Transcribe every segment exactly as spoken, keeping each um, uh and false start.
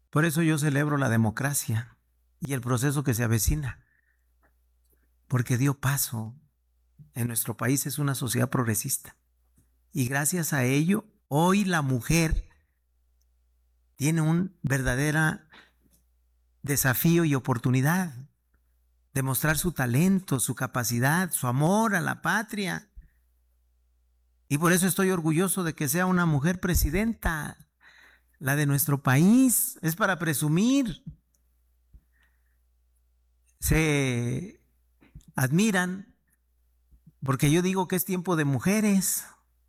Por eso yo celebro la democracia y el proceso que se avecina, porque dio paso. En nuestro país es una sociedad progresista y gracias a ello hoy la mujer tiene un verdadero desafío y oportunidad de mostrar su talento, su capacidad, su amor a la patria. Y por eso estoy orgulloso de que sea una mujer presidenta, la de nuestro país. Es para presumir. Se admiran porque yo digo que es tiempo de mujeres,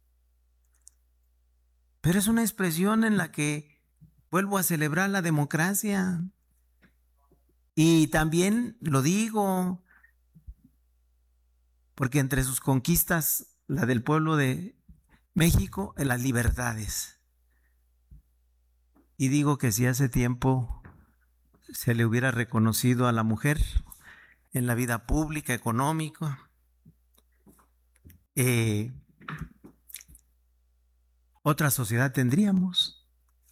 pero es una expresión en la que vuelvo a celebrar la democracia. Y también lo digo porque entre sus conquistas, la del pueblo de México, en las libertades. Y digo que si hace tiempo se le hubiera reconocido a la mujer en la vida pública, económica, eh, otra sociedad tendríamos.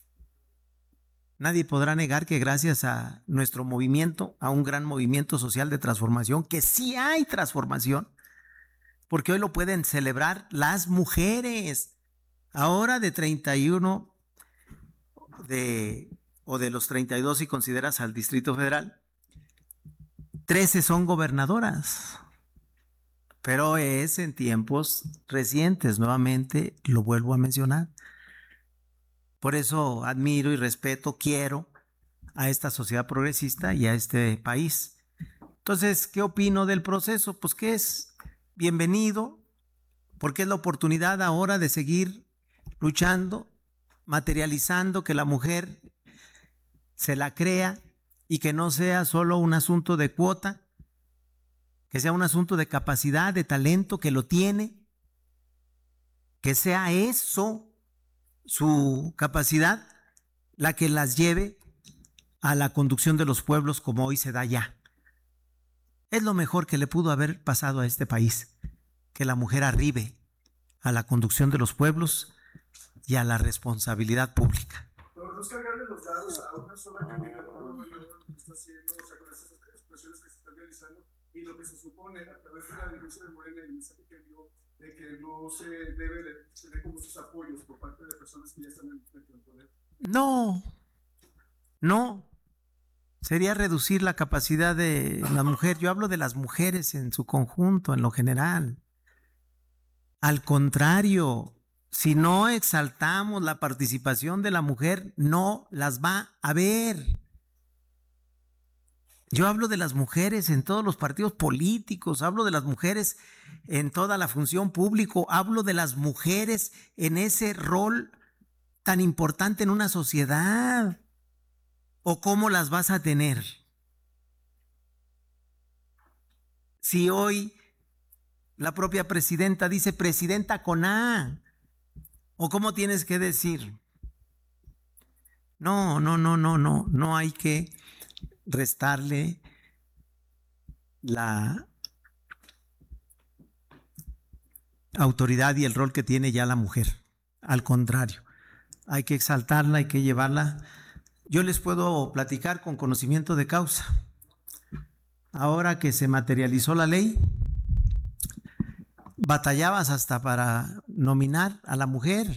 Nadie podrá negar que gracias a nuestro movimiento, a un gran movimiento social de transformación, que sí hay transformación, porque hoy lo pueden celebrar las mujeres. Ahora de treinta y uno de, o de los treinta y dos si consideras al Distrito Federal, trece son gobernadoras. Pero es en tiempos recientes, nuevamente lo vuelvo a mencionar. Por eso admiro y respeto, quiero a esta sociedad progresista y a este país. Entonces, ¿qué opino del proceso? Pues que es bienvenido, porque es la oportunidad ahora de seguir luchando, materializando que la mujer se la crea y que no sea solo un asunto de cuota, que sea un asunto de capacidad, de talento, que lo tiene, que sea eso, su capacidad, la que las lleve a la conducción de los pueblos como hoy se da ya. Es lo mejor que le pudo haber pasado a este país, que la mujer arribe a la conducción de los pueblos y a la responsabilidad pública. Pero no es cargarle los dados a una sola candidata como está haciendo, o sea, con esas expresiones que se están realizando y lo que se supone a través de la dirigencia de Morena y el mensaje que dio de que no se debe de tener como sus apoyos por parte de personas que ya están en el poder. No, no. Sería reducir la capacidad de la mujer. Yo hablo de las mujeres en su conjunto, en lo general. Al contrario, si no exaltamos la participación de la mujer, no las va a ver. Yo hablo de las mujeres en todos los partidos políticos, hablo de las mujeres en toda la función pública, hablo de las mujeres en ese rol tan importante en una sociedad. ¿O cómo las vas a tener? Si hoy la propia presidenta dice presidenta con A, ¿o cómo tienes que decir? No, no, no, no, no, no hay que restarle la autoridad y el rol que tiene ya la mujer. Al contrario, hay que exaltarla, hay que llevarla. Yo les puedo platicar con conocimiento de causa. Ahora que se materializó la ley, batallabas hasta para nominar a la mujer.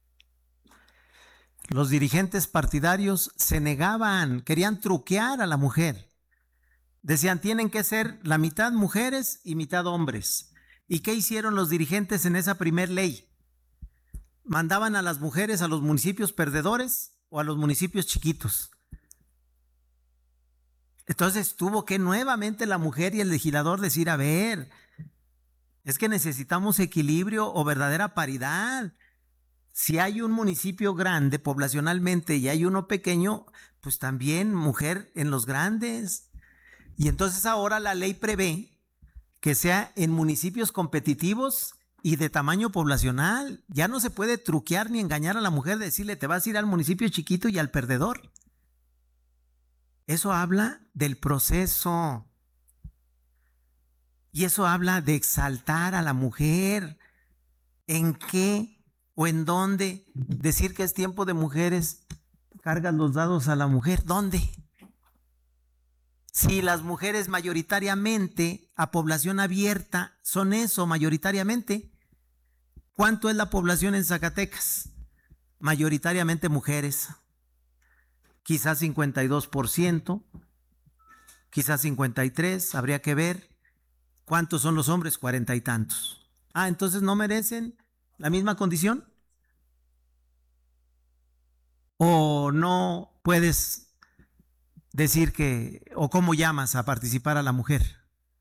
Los dirigentes partidarios se negaban, querían truquear a la mujer. Decían, tienen que ser la mitad mujeres y mitad hombres. ¿Y qué hicieron los dirigentes en esa primer ley? Mandaban a las mujeres a los municipios perdedores o a los municipios chiquitos. Entonces tuvo que nuevamente la mujer y el legislador decir, a ver, es que necesitamos equilibrio o verdadera paridad. Si hay un municipio grande poblacionalmente y hay uno pequeño, pues también mujer en los grandes. Y entonces ahora la ley prevé que sea en municipios competitivos y de tamaño poblacional. Ya no se puede truquear ni engañar a la mujer, decirle te vas a ir al municipio chiquito y al perdedor. Eso habla del proceso. Y eso habla de exaltar a la mujer. ¿En qué o en dónde decir que es tiempo de mujeres? cargas los dados a la mujer. ¿Dónde? Si las mujeres mayoritariamente a población abierta son eso, mayoritariamente. ¿Cuánto es la población en Zacatecas? Mayoritariamente mujeres. Quizás cincuenta y dos por ciento, quizás cincuenta y tres por ciento, habría que ver. ¿Cuántos son los hombres? Cuarenta y tantos. Ah, entonces no merecen la misma condición. ¿O no puedes decir que, o cómo llamas a participar a la mujer?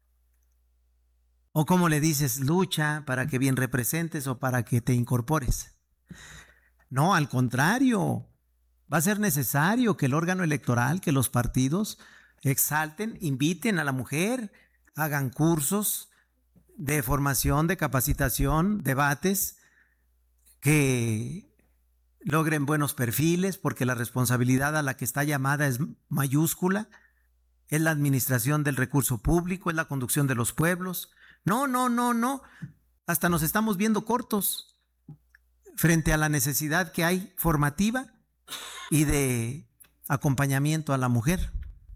¿O cómo le dices lucha para que bien representes o para que te incorpores? No, al contrario, va a ser necesario que el órgano electoral, que los partidos exalten, inviten a la mujer, hagan cursos de formación, de capacitación, debates, que logren buenos perfiles, porque la responsabilidad a la que está llamada es mayúscula, es la administración del recurso público, es la conducción de los pueblos. No, no, no, no, hasta nos estamos viendo cortos frente a la necesidad que hay formativa y de acompañamiento a la mujer.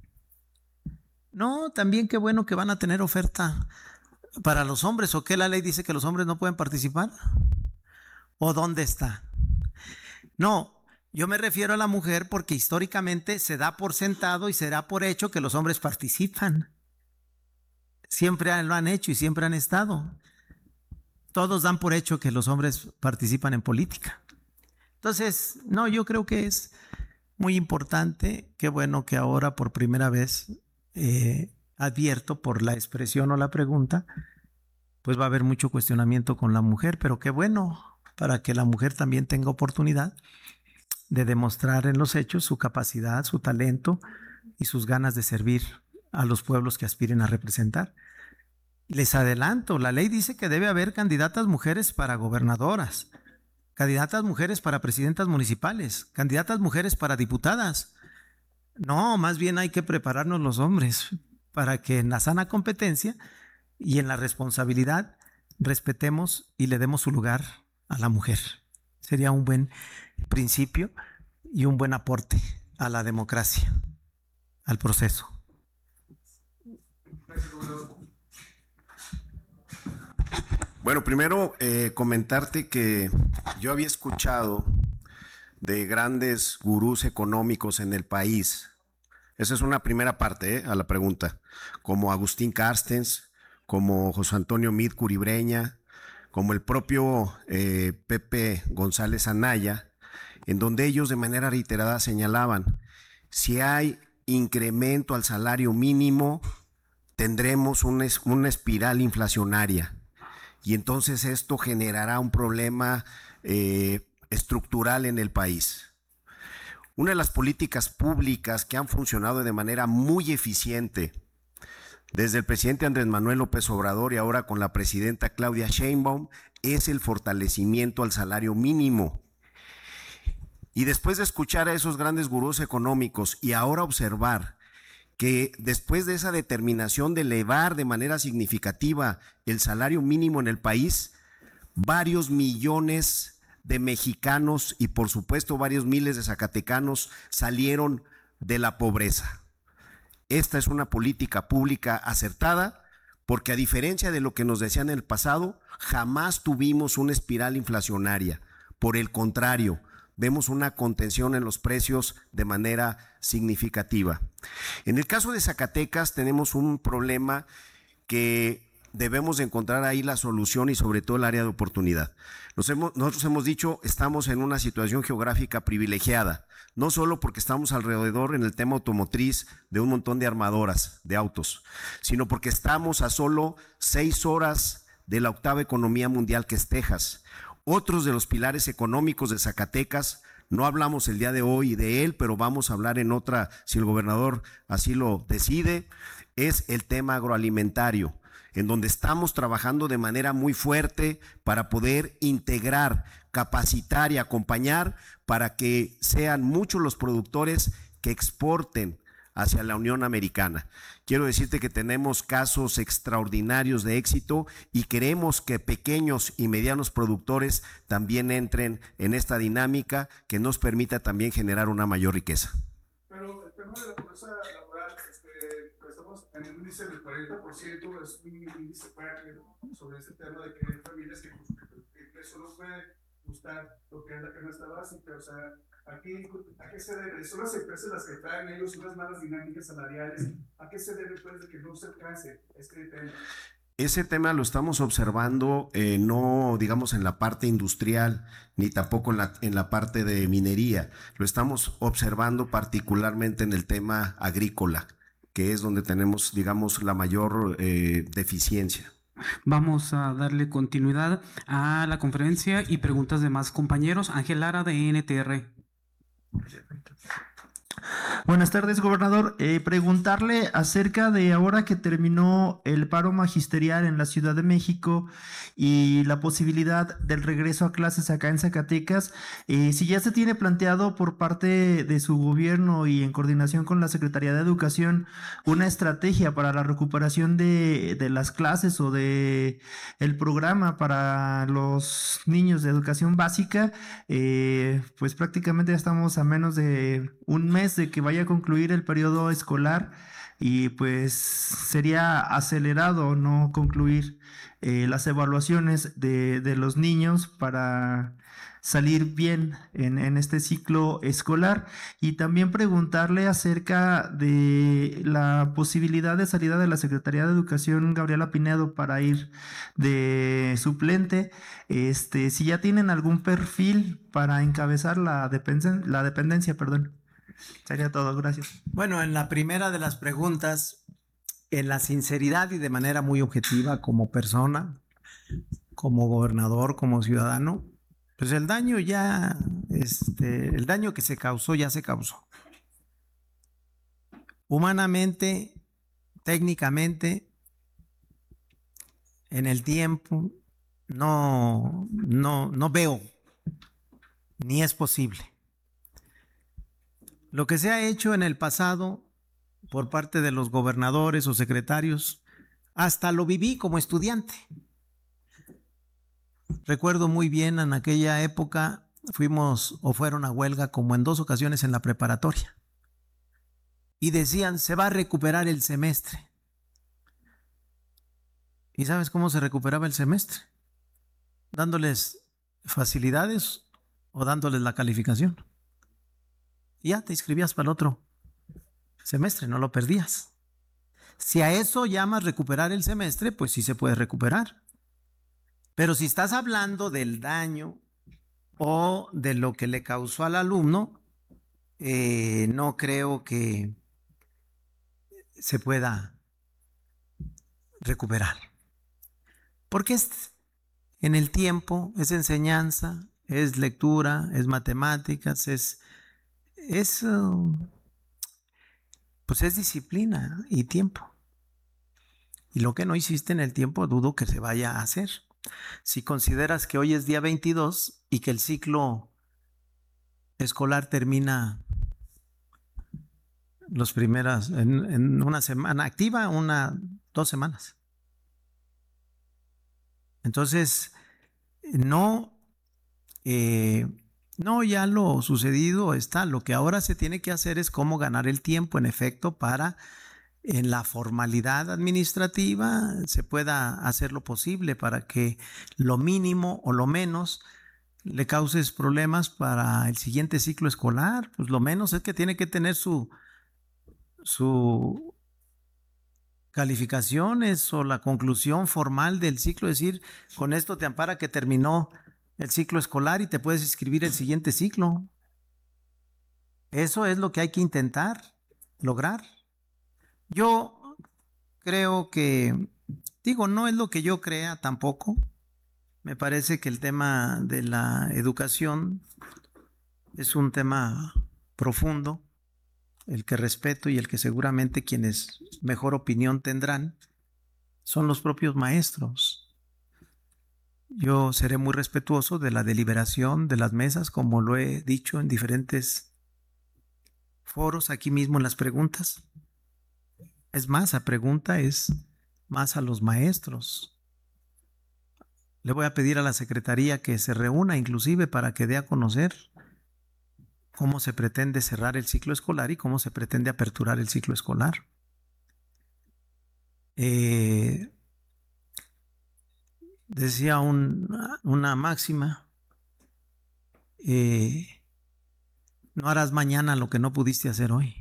No, también qué bueno que van a tener oferta para los hombres. ¿O qué la ley dice que los hombres no pueden participar? ¿O dónde está? No, yo me refiero a la mujer porque históricamente se da por sentado y se da por hecho que los hombres participan. Siempre lo han hecho y siempre han estado. Todos dan por hecho que los hombres participan en política. Entonces, no, yo creo que es muy importante. Qué bueno que ahora por primera vez eh, advierto por la expresión o la pregunta, pues va a haber mucho cuestionamiento con la mujer, pero qué bueno para que la mujer también tenga oportunidad de demostrar en los hechos su capacidad, su talento y sus ganas de servir a los pueblos que aspiren a representar. Les adelanto, la ley dice que debe haber candidatas mujeres para gobernadoras, candidatas mujeres para presidentas municipales, candidatas mujeres para diputadas. No, más bien hay que prepararnos los hombres para que en la sana competencia y en la responsabilidad respetemos y le demos su lugar a la mujer. Sería un buen principio y un buen aporte a la democracia, al proceso. Bueno, primero eh, comentarte que yo había escuchado de grandes gurús económicos en el país. Esa es una primera parte eh, a la pregunta, como Agustín Carstens, como José Antonio Meade Curibreña, como el propio eh, Pepe González Anaya, en donde ellos de manera reiterada señalaban, si hay incremento al salario mínimo, tendremos una, una espiral inflacionaria y entonces esto generará un problema eh, estructural en el país. Una de las políticas públicas que han funcionado de manera muy eficiente desde el presidente Andrés Manuel López Obrador y ahora con la presidenta Claudia Sheinbaum es el fortalecimiento al salario mínimo. Y después de escuchar a esos grandes gurús económicos y ahora observar que después de esa determinación de elevar de manera significativa el salario mínimo en el país, varios millones de mexicanos y por supuesto varios miles de zacatecanos salieron de la pobreza. Esta es una política pública acertada porque a diferencia de lo que nos decían en el pasado, jamás tuvimos una espiral inflacionaria. Por el contrario, vemos una contención en los precios de manera significativa. En el caso de Zacatecas tenemos un problema que debemos de encontrar ahí la solución y sobre todo el área de oportunidad. Nos hemos, nosotros hemos dicho, estamos en una situación geográfica privilegiada, no solo porque estamos alrededor en el tema automotriz de un montón de armadoras de autos, sino porque estamos a solo seis horas de la octava economía mundial que es Texas. Otros de los pilares económicos de Zacatecas, no hablamos el día de hoy de él, pero vamos a hablar en otra, si el gobernador así lo decide, es el tema agroalimentario, en donde estamos trabajando de manera muy fuerte para poder integrar, capacitar y acompañar para que sean muchos los productores que exporten hacia la Unión Americana. Quiero decirte que tenemos casos extraordinarios de éxito y queremos que pequeños y medianos productores también entren en esta dinámica que nos permita también generar una mayor riqueza. Pero el tema de la pobreza laboral, este, pues estamos en el índice del cuarenta por ciento, es un índice fuerte sobre este tema de que hay familias que, que, que solo puede gustar lo que es la canasta básica. O sea, aquí, ¿a qué se debe? Son las empresas las que traen ellos unas malas dinámicas salariales. ¿A qué se debe, pues, de que no se alcance este tema? Ese tema lo estamos observando eh, no, digamos, en la parte industrial, ni tampoco en la, en la parte de minería. Lo estamos observando particularmente en el tema agrícola, que es donde tenemos, digamos, la mayor eh, deficiencia. Vamos a darle continuidad a la conferencia y preguntas de más compañeros. Ángel Lara, de N T R. Buenas tardes, gobernador. Eh, preguntarle acerca de ahora que terminó el paro magisterial en la Ciudad de México y la posibilidad del regreso a clases acá en Zacatecas, eh, si ya se tiene planteado por parte de su gobierno y en coordinación con la Secretaría de Educación una estrategia para la recuperación de, de las clases o de el programa para los niños de educación básica. Eh, pues prácticamente ya estamos a menos de un mes de que vaya a concluir el periodo escolar y pues sería acelerado no concluir eh, las evaluaciones de, de los niños para salir bien en, en este ciclo escolar. Y también preguntarle acerca de la posibilidad de salida de la Secretaría de Educación, Gabriela Pinedo, para ir de suplente, este, si ya tienen algún perfil para encabezar la dependencia, la dependencia, perdón. Sería todo, gracias. Bueno, en la primera de las preguntas, en la sinceridad y de manera muy objetiva como persona, como gobernador, como ciudadano, pues el daño ya, este, el daño que se causó ya se causó. Humanamente, técnicamente, en el tiempo, no, no, no veo, ni es posible. Lo que se ha hecho en el pasado por parte de los gobernadores o secretarios, hasta lo viví como estudiante. Recuerdo muy bien, en aquella época fuimos o fueron a huelga como en dos ocasiones en la preparatoria. Y decían, se va a recuperar el semestre. ¿Y sabes cómo se recuperaba el semestre? Dándoles facilidades o dándoles la calificación. Y ya te inscribías para el otro semestre, no lo perdías. Si a eso llamas recuperar el semestre, pues sí se puede recuperar. Pero si estás hablando del daño o de lo que le causó al alumno, eh, no creo que se pueda recuperar. Porque es en el tiempo, es enseñanza, es lectura, es matemáticas, es... es uh, pues es disciplina y tiempo. Y lo que no hiciste en el tiempo, dudo que se vaya a hacer. Si consideras que hoy es día veintidós y que el ciclo escolar termina los primeras, en, en una semana activa, una, dos semanas. Entonces, no... Eh, No, ya lo sucedido está. Lo que ahora se tiene que hacer es cómo ganar el tiempo, en efecto, para en la formalidad administrativa se pueda hacer lo posible para que lo mínimo o lo menos le causes problemas para el siguiente ciclo escolar. Pues lo menos es que tiene que tener su, su calificaciones o la conclusión formal del ciclo, es decir, con esto te ampara que terminó el ciclo escolar y te puedes inscribir el siguiente ciclo. Eso es lo que hay que intentar lograr. Yo creo que, digo, no es lo que yo crea tampoco. Me parece que el tema de la educación es un tema profundo, el que respeto y el que seguramente quienes mejor opinión tendrán son los propios maestros. Yo seré muy respetuoso de la deliberación de las mesas, como lo he dicho en diferentes foros aquí mismo en las preguntas. Es más, la pregunta es más a los maestros. Le voy a pedir a la Secretaría que se reúna inclusive para que dé a conocer cómo se pretende cerrar el ciclo escolar y cómo se pretende aperturar el ciclo escolar. Eh, decía un, una máxima, eh, no harás mañana lo que no pudiste hacer hoy.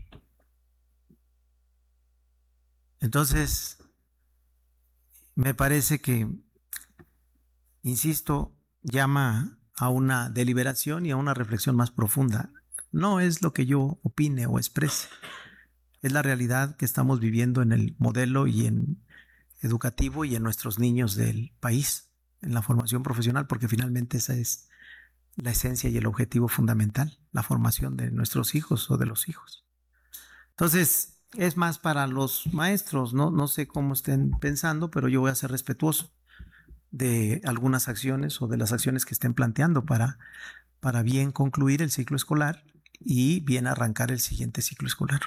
Entonces, me parece que, insisto, llama a una deliberación y a una reflexión más profunda. No es lo que yo opine o exprese, es la realidad que estamos viviendo en el modelo y en educativo y en nuestros niños del país, en la formación profesional, porque finalmente esa es la esencia y el objetivo fundamental, la formación de nuestros hijos o de los hijos. Entonces, es más para los maestros, ¿no? No sé cómo estén pensando, pero yo voy a ser respetuoso de algunas acciones o de las acciones que estén planteando para, para bien concluir el ciclo escolar y bien arrancar el siguiente ciclo escolar.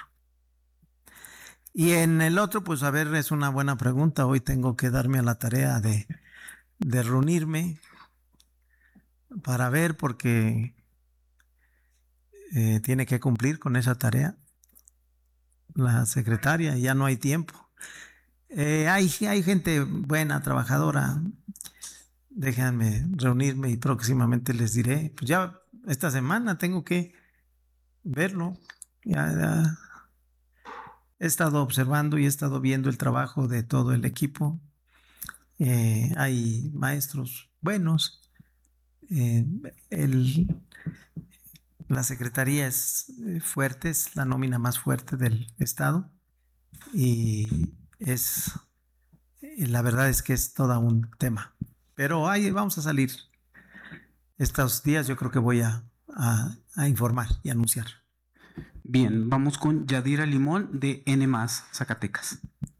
Y en el otro, pues a ver, es una buena pregunta. Hoy tengo que darme a la tarea de, de reunirme para ver, porque eh, tiene que cumplir con esa tarea la secretaria, ya no hay tiempo. Eh, hay, hay gente buena, trabajadora. Déjenme reunirme y próximamente les diré. Pues ya esta semana tengo que verlo. Ya, ya he estado observando y he estado viendo el trabajo de todo el equipo. Eh, hay maestros buenos. Eh, el, la secretaría es fuerte, es la nómina más fuerte del estado y es, la verdad es que es todo un tema. Pero ahí vamos a salir. Estos días yo creo que voy a, a, a informar y anunciar. Bien, vamos con Yadira Limón de N más, Zacatecas.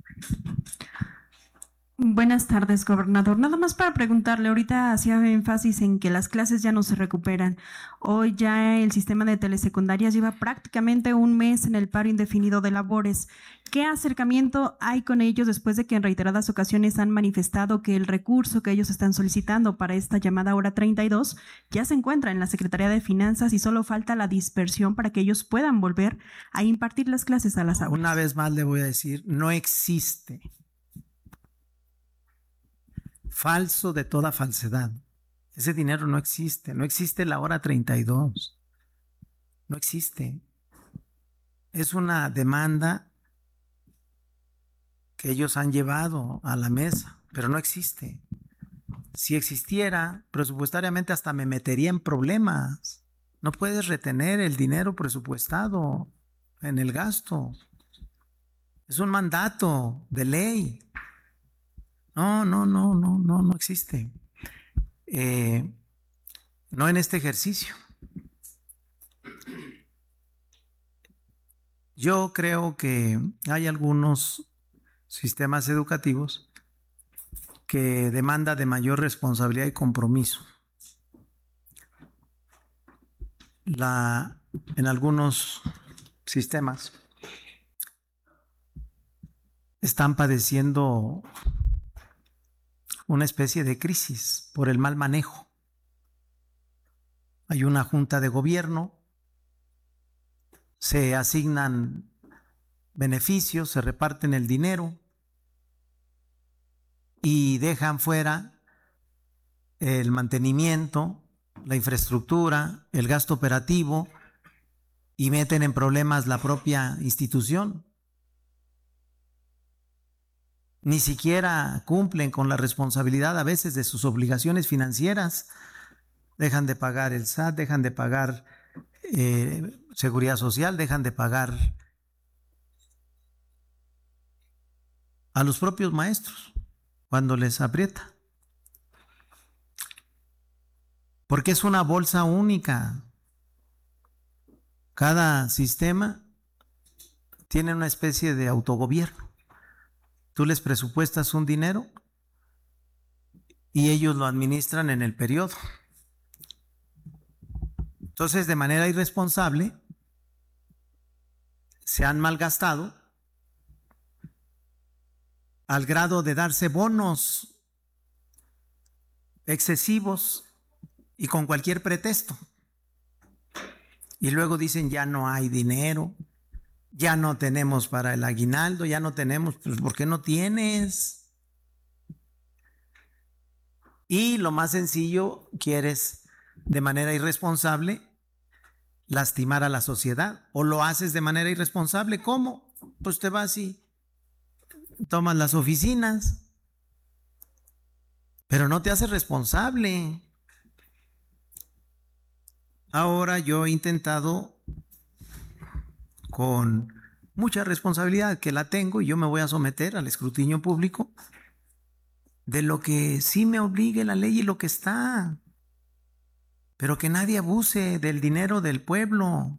Buenas tardes, gobernador. Nada más para preguntarle, ahorita hacía énfasis en que las clases ya no se recuperan. Hoy ya el sistema de telesecundarias lleva prácticamente un mes en el paro indefinido de labores. ¿Qué acercamiento hay con ellos después de que en reiteradas ocasiones han manifestado que el recurso que ellos están solicitando para esta llamada hora treinta y dos ya se encuentra en la Secretaría de Finanzas y solo falta la dispersión para que ellos puedan volver a impartir las clases a las aulas? Una vez más le voy a decir, no existe. Falso de toda falsedad. Ese dinero no existe. No existe la hora treinta y dos. No existe. Es una demanda que ellos han llevado a la mesa, pero no existe. Si existiera, presupuestariamente hasta me metería en problemas. No puedes retener el dinero presupuestado en el gasto. Es un mandato de ley. No, no, no, no, no, no existe. Eh, no en este ejercicio. Yo creo que hay algunos sistemas educativos que demandan de mayor responsabilidad y compromiso. La, en algunos sistemas están padeciendo una especie de crisis por el mal manejo. Hay una junta de gobierno, se asignan beneficios, se reparten el dinero y dejan fuera el mantenimiento, la infraestructura, el gasto operativo y meten en problemas la propia institución. Ni siquiera cumplen con la responsabilidad a veces de sus obligaciones financieras. Dejan de pagar el S A T, dejan de pagar eh, Seguridad Social, dejan de pagar a los propios maestros cuando les aprieta. Porque es una bolsa única. Cada sistema tiene una especie de autogobierno. Tú les presupuestas un dinero y ellos lo administran en el periodo. Entonces, de manera irresponsable, se han malgastado al grado de darse bonos excesivos y con cualquier pretexto. Y luego dicen, ya no hay dinero, ya no tenemos para el aguinaldo, ya no tenemos, pues ¿por qué no tienes? Y lo más sencillo, quieres de manera irresponsable lastimar a la sociedad, o lo haces de manera irresponsable. ¿Cómo? Pues te vas y tomas las oficinas, pero no te haces responsable. Ahora yo he intentado, con mucha responsabilidad que la tengo, y yo me voy a someter al escrutinio público de lo que sí me obligue la ley y lo que está, pero que nadie abuse del dinero del pueblo.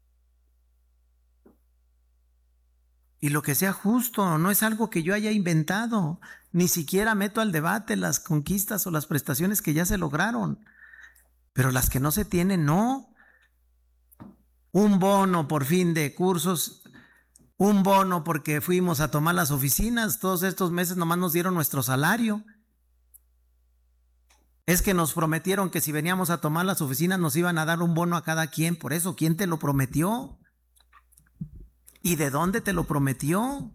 Y lo que sea justo, no es algo que yo haya inventado, ni siquiera meto al debate las conquistas o las prestaciones que ya se lograron, pero las que no se tienen, no. Un bono por fin de cursos, un bono porque fuimos a tomar las oficinas, todos estos meses nomás nos dieron nuestro salario. Es que nos prometieron que si veníamos a tomar las oficinas nos iban a dar un bono a cada quien, por eso, ¿quién te lo prometió? ¿Y de dónde te lo prometió?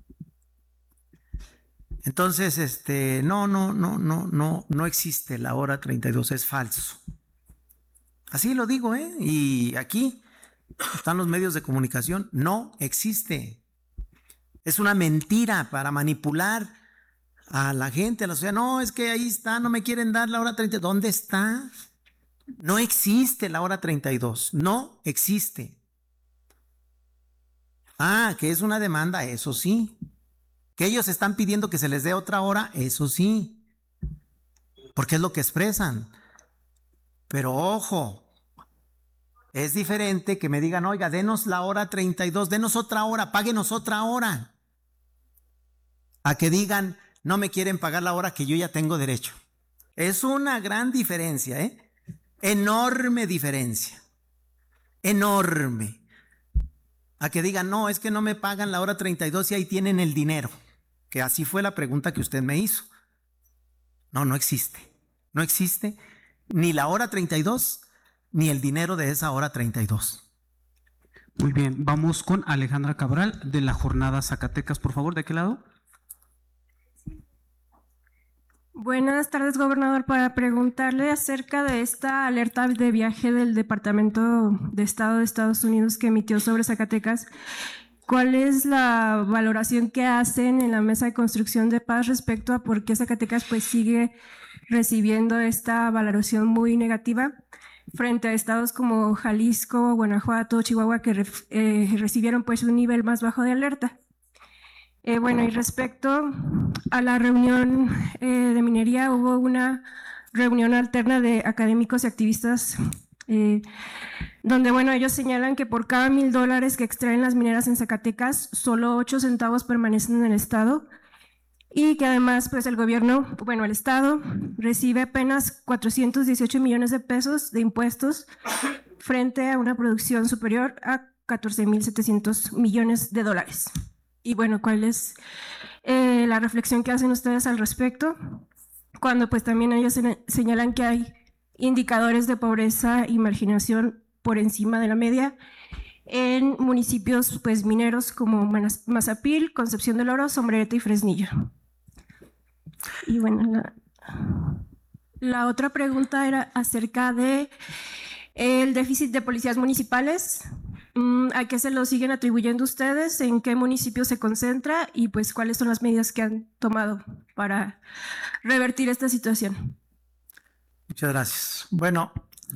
Entonces, este, no, no, no, no, no, no existe la hora treinta y dos, es falso. Así lo digo, ¿eh? Y aquí están los medios de comunicación, no existe. Es una mentira para manipular a la gente, a la sociedad. No, es que ahí está, no me quieren dar la hora treinta y dos. ¿Dónde está? No existe la hora treinta y dos, no existe. Ah, que es una demanda, eso sí. Que ellos están pidiendo que se les dé otra hora, eso sí. Porque es lo que expresan. Pero ojo, es diferente que me digan, oiga, denos la hora treinta y dos, denos otra hora, páguenos otra hora. A que digan, no me quieren pagar la hora que yo ya tengo derecho. Es una gran diferencia, ¿eh? Enorme diferencia. Enorme. A que digan, no, es que no me pagan la hora treinta y dos y ahí tienen el dinero. Que así fue la pregunta que usted me hizo. No, no existe. No existe ni la hora treinta y dos ni el dinero de esa hora treinta y dos. Muy bien, vamos con Alejandra Cabral de la Jornada Zacatecas, por favor, ¿de qué lado? Buenas tardes, gobernador. Para preguntarle acerca de esta alerta de viaje del Departamento de Estado de Estados Unidos que emitió sobre Zacatecas, ¿cuál es la valoración que hacen en la Mesa de Construcción de Paz respecto a por qué Zacatecas pues sigue recibiendo esta valoración muy negativa frente a estados como Jalisco, Guanajuato, Chihuahua, que ref, eh, recibieron pues un nivel más bajo de alerta? Eh, bueno, y respecto a la reunión eh, de minería, hubo una reunión alterna de académicos y activistas eh, donde, bueno, ellos señalan que por cada mil dólares que extraen las mineras en Zacatecas, solo ocho centavos permanecen en el estado y que además, pues el gobierno, bueno, el estado recibe apenas cuatrocientos dieciocho millones de pesos de impuestos frente a una producción superior a catorce mil setecientos millones de dólares. Y bueno, ¿cuál es eh, la reflexión que hacen ustedes al respecto? Cuando pues también ellos señalan que hay indicadores de pobreza y marginación por encima de la media en municipios pues mineros como Mazapil, Concepción del Oro, Sombrerete y Fresnillo. Y bueno, la, la otra pregunta era acerca de el déficit de policías municipales. ¿A qué se lo siguen atribuyendo ustedes? ¿En qué municipio se concentra? Y pues, ¿cuáles son las medidas que han tomado para revertir esta situación? Muchas gracias. Bueno,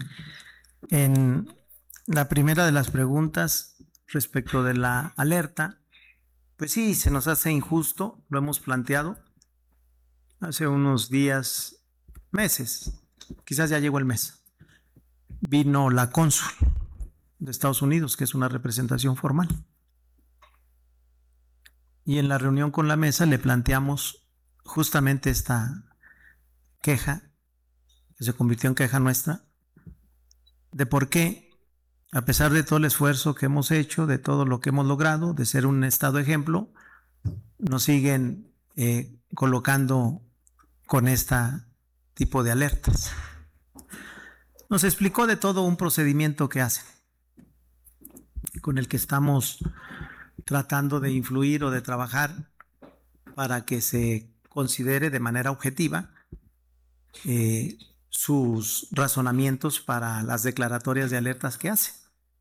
en la primera de las preguntas respecto de la alerta, pues sí, se nos hace injusto, lo hemos planteado hace unos días, meses, quizás ya llegó el mes. Vino la cónsul de Estados Unidos, que es una representación formal. Y en la reunión con la mesa le planteamos justamente esta queja, que se convirtió en queja nuestra, de por qué a pesar de todo el esfuerzo que hemos hecho, de todo lo que hemos logrado, de ser un estado ejemplo, nos siguen eh, colocando con este tipo de alertas. Nos explicó de todo un procedimiento que hacen, con el que estamos tratando de influir o de trabajar para que se considere de manera objetiva eh, sus razonamientos para las declaratorias de alertas que hace.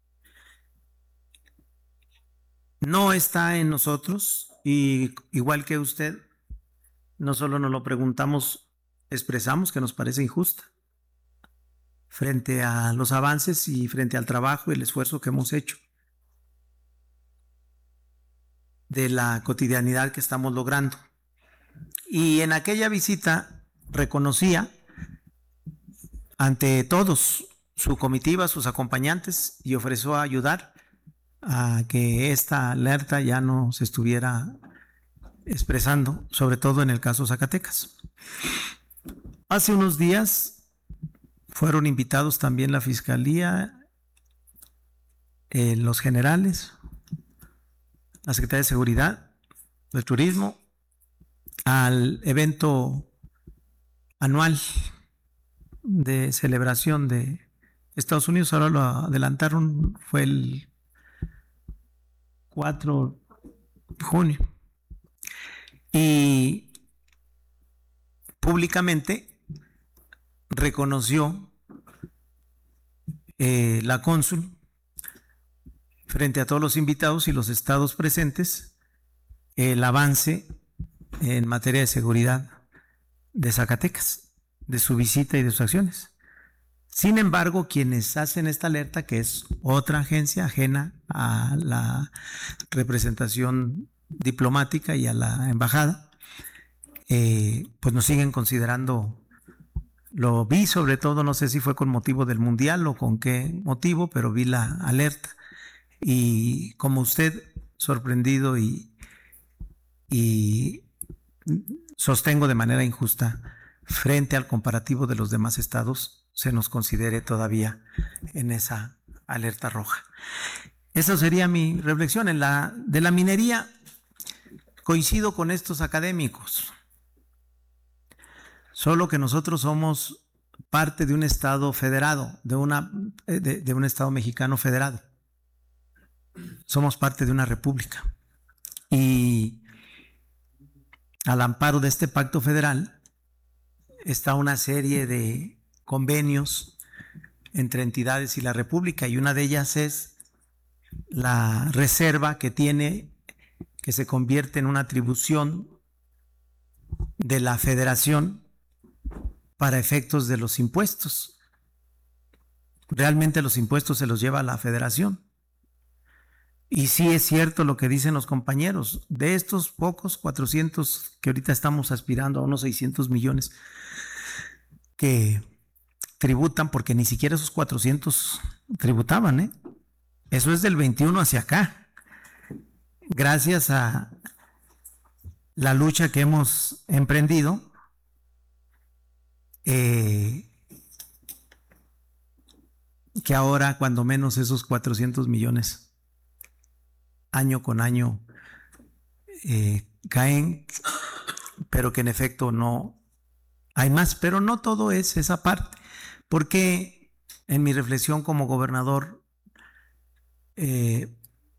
No está en nosotros, y igual que usted, no solo nos lo preguntamos, expresamos que nos parece injusta frente a los avances y frente al trabajo y el esfuerzo que hemos hecho, de la cotidianidad que estamos logrando. Y en aquella visita reconocía ante todos su comitiva, sus acompañantes, y ofreció ayudar a que esta alerta ya no se estuviera expresando, sobre todo en el caso Zacatecas. Hace unos días fueron invitados también la Fiscalía, eh, los generales, la Secretaría de Seguridad, de Turismo, al evento anual de celebración de Estados Unidos. Ahora lo adelantaron, fue el cuatro de junio. Y públicamente reconoció eh, la cónsul frente a todos los invitados y los estados presentes el avance en materia de seguridad de Zacatecas, de su visita y de sus acciones. Sin embargo, quienes hacen esta alerta, que es otra agencia ajena a la representación diplomática y a la embajada, eh, pues nos siguen considerando. Lo vi, sobre todo, no sé si fue con motivo del Mundial o con qué motivo, pero vi la alerta. Y como usted, sorprendido y, y sostengo de manera injusta, frente al comparativo de los demás estados, se nos considere todavía en esa alerta roja. Esa sería mi reflexión. En la de la minería, coincido con estos académicos, solo que nosotros somos parte de un estado federado, de, una, de, de un estado mexicano federado. Somos parte de una república. Y al amparo de este pacto federal está una serie de convenios entre entidades y la república, y una de ellas es la reserva que tiene, que se convierte en una atribución de la federación para efectos de los impuestos. Realmente los impuestos se los lleva la federación. Y sí es cierto lo que dicen los compañeros, de estos pocos cuatrocientos que ahorita estamos aspirando a unos seiscientos millones que tributan, porque ni siquiera esos cuatrocientos tributaban, ¿eh? Eso es del veintiuno hacia acá. Gracias a la lucha que hemos emprendido, eh, que ahora cuando menos esos cuatrocientos millones año con año eh, caen, pero que en efecto no hay más. Pero no todo es esa parte, porque en mi reflexión como gobernador eh,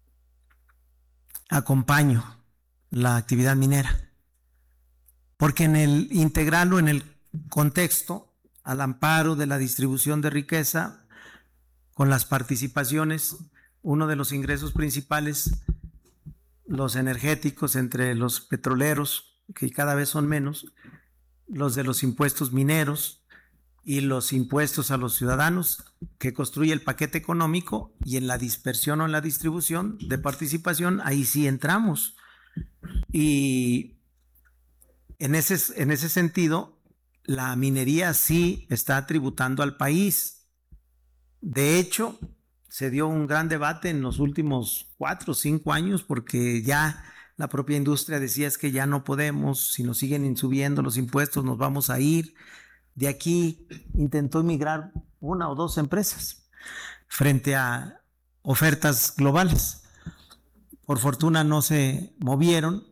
acompaño la actividad minera, porque en el integral o en el contexto, al amparo de la distribución de riqueza, con las participaciones, uno de los ingresos principales, los energéticos entre los petroleros, que cada vez son menos, los de los impuestos mineros y los impuestos a los ciudadanos, que construye el paquete económico, y en la dispersión o en la distribución de participación, ahí sí entramos. Y en ese, en ese sentido, la minería sí está tributando al país. De hecho, se dio un gran debate en los últimos cuatro o cinco años, porque ya la propia industria decía es que ya no podemos, si nos siguen subiendo los impuestos nos vamos a ir. De aquí intentó emigrar una o dos empresas frente a ofertas globales. Por fortuna no se movieron,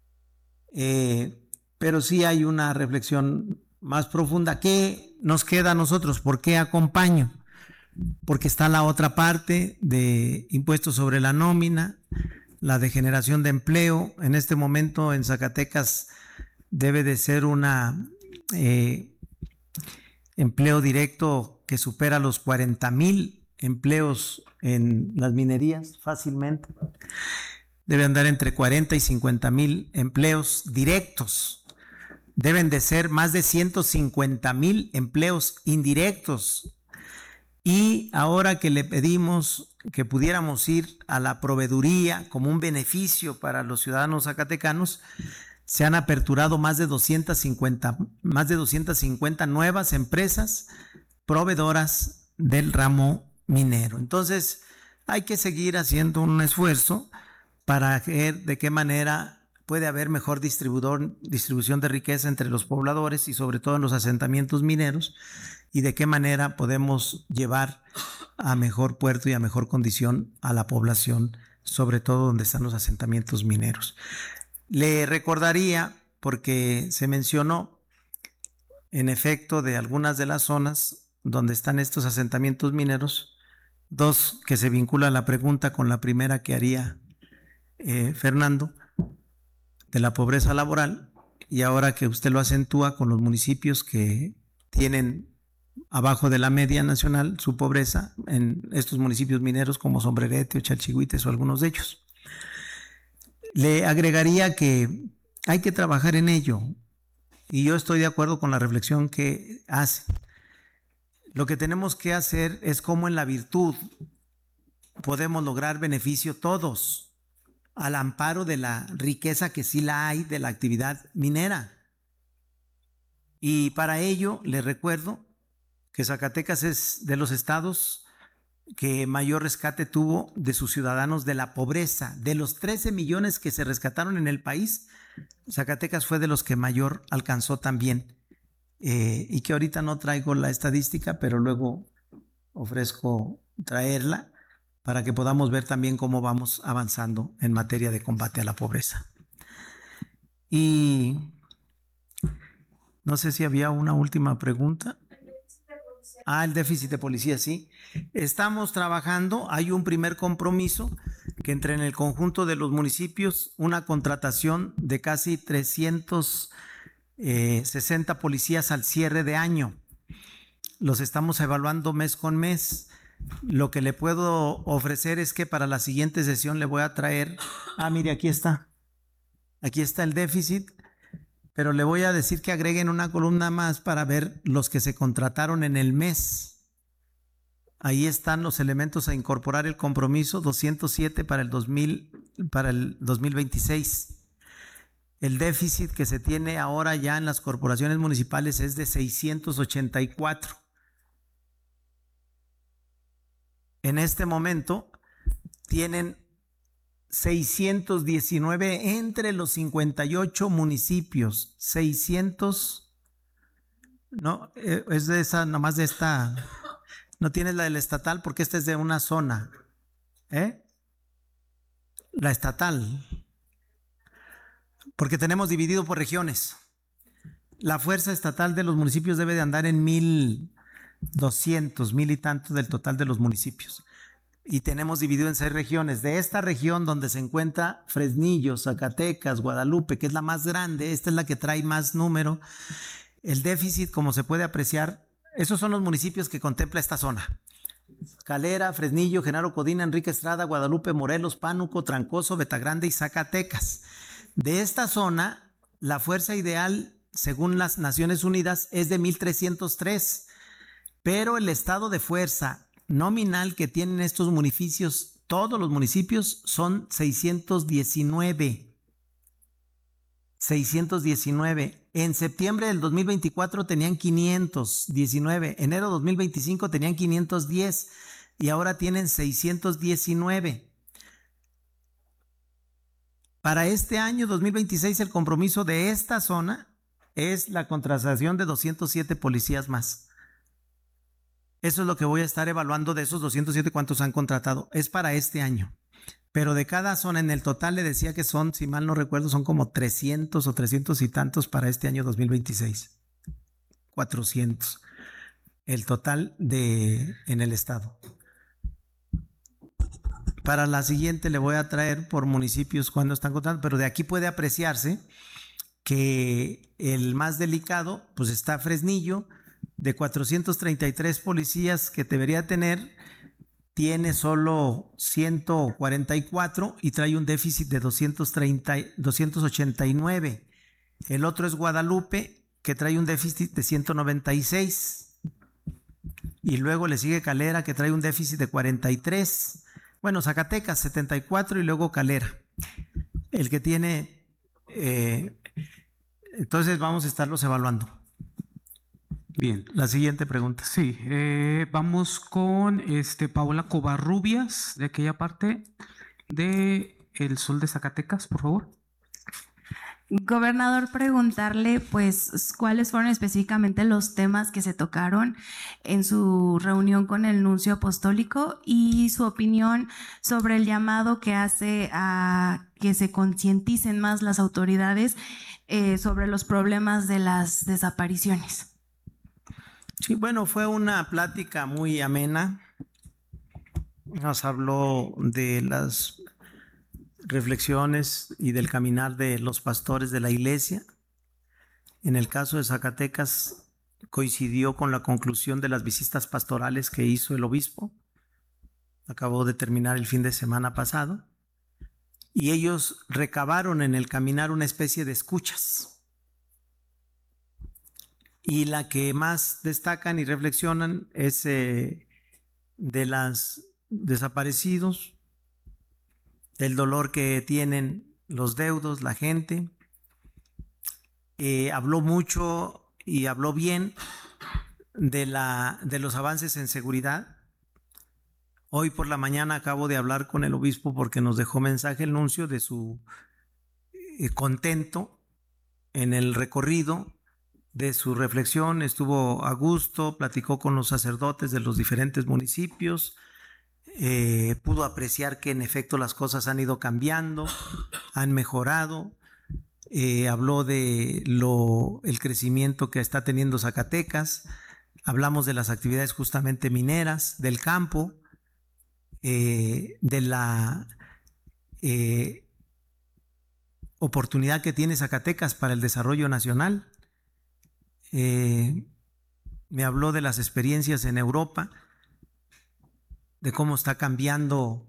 eh, pero sí hay una reflexión más profunda. ¿Qué nos queda a nosotros? ¿Por qué acompaño? Porque está la otra parte de impuestos sobre la nómina, la de generación de empleo. En este momento en Zacatecas debe de ser una eh, empleo directo que supera los cuarenta mil empleos en las minerías fácilmente. Debe andar entre cuarenta y cincuenta mil empleos directos. Deben de ser más de ciento cincuenta mil empleos indirectos. Y ahora que le pedimos que pudiéramos ir a la proveeduría como un beneficio para los ciudadanos zacatecanos, se han aperturado más de doscientas cincuenta, más de doscientas cincuenta nuevas empresas proveedoras del ramo minero. Entonces, hay que seguir haciendo un esfuerzo para ver de qué manera puede haber mejor distribuidor, distribución de riqueza entre los pobladores y sobre todo en los asentamientos mineros, y de qué manera podemos llevar a mejor puerto y a mejor condición a la población, sobre todo donde están los asentamientos mineros. Le recordaría, porque se mencionó en efecto de algunas de las zonas donde están estos asentamientos mineros, dos que se vinculan la pregunta con la primera que haría eh, Fernando, de la pobreza laboral, y ahora que usted lo acentúa con los municipios que tienen abajo de la media nacional su pobreza, en estos municipios mineros como Sombrerete o Chalchihuites o algunos de ellos. Le agregaría que hay que trabajar en ello, y yo estoy de acuerdo con la reflexión que hace. Lo que tenemos que hacer es cómo en la virtud podemos lograr beneficio todos, al amparo de la riqueza que sí la hay de la actividad minera. Y para ello les recuerdo que Zacatecas es de los estados que mayor rescate tuvo de sus ciudadanos de la pobreza. De los trece millones que se rescataron en el país, Zacatecas fue de los que mayor alcanzó también. Eh, y que ahorita no traigo la estadística, pero luego ofrezco traerla para que podamos ver también cómo vamos avanzando en materia de combate a la pobreza. Y no sé si había una última pregunta. Ah, el déficit de policía, sí. Estamos trabajando, hay un primer compromiso que entre en el conjunto de los municipios una contratación de casi trescientos sesenta policías al cierre de año. Los estamos evaluando mes con mes. Lo que le puedo ofrecer es que para la siguiente sesión le voy a traer, ah, mire, aquí está, aquí está el déficit, pero le voy a decir que agreguen una columna más para ver los que se contrataron en el mes. Ahí están los elementos a incorporar el compromiso, doscientos siete para el dos mil, para el dos mil veintiséis. El déficit que se tiene ahora ya en las corporaciones municipales es de seiscientos ochenta y cuatro. En este momento tienen seiscientos diecinueve entre los cincuenta y ocho municipios. seiscientos, no, es de esa, nomás de esta, no tienes la del estatal porque esta es de una zona, ¿eh? La estatal. Porque tenemos dividido por regiones. La fuerza estatal de los municipios debe de andar en mil doscientos, mil y tantos del total de los municipios. Y tenemos dividido en seis regiones. De esta región donde se encuentra Fresnillo, Zacatecas, Guadalupe, que es la más grande, esta es la que trae más número. El déficit, como se puede apreciar, esos son los municipios que contempla esta zona. Calera, Fresnillo, Genaro Codina, Enrique Estrada, Guadalupe, Morelos, Pánuco, Trancoso, Betagrande y Zacatecas. De esta zona, la fuerza ideal, según las Naciones Unidas, es de mil trescientos tres, pero el estado de fuerza nominal que tienen estos municipios, todos los municipios, son seiscientos diecinueve. seiscientos diecinueve. En septiembre del dos mil veinticuatro tenían quinientos diecinueve, enero dos mil veinticinco tenían quinientos diez y ahora tienen seiscientos diecinueve. Para este año dos mil veintiséis el compromiso de esta zona es la contratación de doscientos siete policías más. Eso es lo que voy a estar evaluando de esos doscientos siete cuántos han contratado. Es para este año. Pero de cada zona, en el total le decía que son, si mal no recuerdo, son como trescientos o trescientos y tantos para este año dos mil veintiséis. cuatrocientos. El total de en el estado. Para la siguiente le voy a traer por municipios cuando están contratando, pero de aquí puede apreciarse que el más delicado, pues está Fresnillo, de cuatrocientos treinta y tres policías que debería tener, tiene solo ciento cuarenta y cuatro y trae un déficit de doscientos treinta, doscientos ochenta y nueve. El otro es Guadalupe, que trae un déficit de ciento noventa y seis. Y luego le sigue Calera, que trae un déficit de cuarenta y tres. Bueno, Zacatecas, setenta y cuatro, y luego Calera. El que tiene... Eh, entonces vamos a estarlos evaluando. Bien. La siguiente pregunta. Sí, eh, vamos con este Paola Covarrubias, de aquella parte de El Sol de Zacatecas, por favor. Gobernador, preguntarle pues cuáles fueron específicamente los temas que se tocaron en su reunión con el nuncio apostólico y su opinión sobre el llamado que hace a que se concienticen más las autoridades eh, sobre los problemas de las desapariciones. Sí, bueno, fue una plática muy amena. Nos habló de las reflexiones y del caminar de los pastores de la iglesia. En el caso de Zacatecas, coincidió con la conclusión de las visitas pastorales que hizo el obispo. Acabó de terminar el fin de semana pasado. Y ellos recabaron en el caminar una especie de escuchas. Y la que más destacan y reflexionan es eh, de los desaparecidos, el dolor que tienen los deudos, la gente. Eh, habló mucho y habló bien de, la, de los avances en seguridad. Hoy por la mañana acabo de hablar con el obispo porque nos dejó mensaje el nuncio de su eh, contento en el recorrido de su reflexión. Estuvo a gusto, platicó con los sacerdotes de los diferentes municipios, eh, pudo apreciar que en efecto las cosas han ido cambiando, han mejorado, eh, habló de lo, el crecimiento que está teniendo Zacatecas, hablamos de las actividades justamente mineras, del campo, eh, de la eh, oportunidad que tiene Zacatecas para el desarrollo nacional. Eh, me habló de las experiencias en Europa, de cómo está cambiando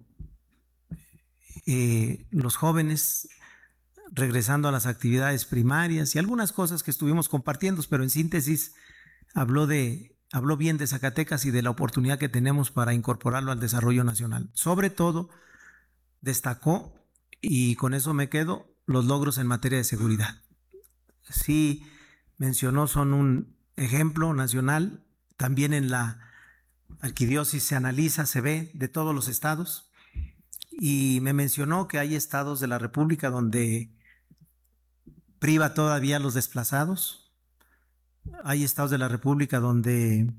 eh, los jóvenes, regresando a las actividades primarias y algunas cosas que estuvimos compartiendo, pero en síntesis habló, de, habló bien de Zacatecas y de la oportunidad que tenemos para incorporarlo al desarrollo nacional. Sobre todo, destacó, y con eso me quedo, los logros en materia de seguridad. Sí, mencionó, son un ejemplo nacional. También en la arquidiócesis se analiza, se ve de todos los estados, y me mencionó que hay estados de la República donde priva todavía a los desplazados, hay estados de la República donde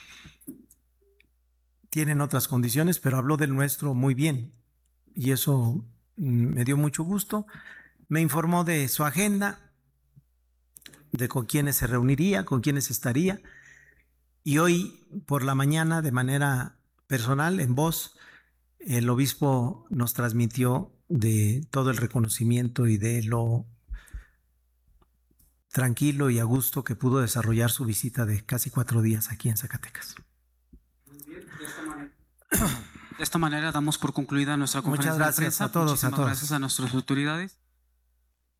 tienen otras condiciones, pero habló del nuestro muy bien y eso me dio mucho gusto. Me informó de su agenda, de con quiénes se reuniría, con quiénes estaría. Y hoy por la mañana, de manera personal, en voz, el obispo nos transmitió de todo el reconocimiento y de lo tranquilo y a gusto que pudo desarrollar su visita de casi cuatro días aquí en Zacatecas. De esta manera damos por concluida nuestra conferencia Muchas gracias de prensa. a todos, Muchísimas a todos. Gracias a nuestras autoridades.